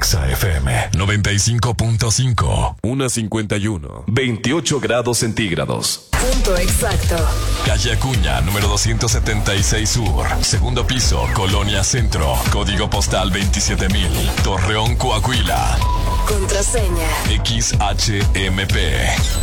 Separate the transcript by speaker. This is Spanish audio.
Speaker 1: Exa FM 95.5.
Speaker 2: 1:51.
Speaker 1: 28 grados centígrados.
Speaker 3: Punto exacto.
Speaker 1: Calle Acuña, número 276 Sur. Segundo piso, Colonia Centro. Código postal 27,000. Torreón, Coahuila.
Speaker 3: Contraseña.
Speaker 1: XHMP.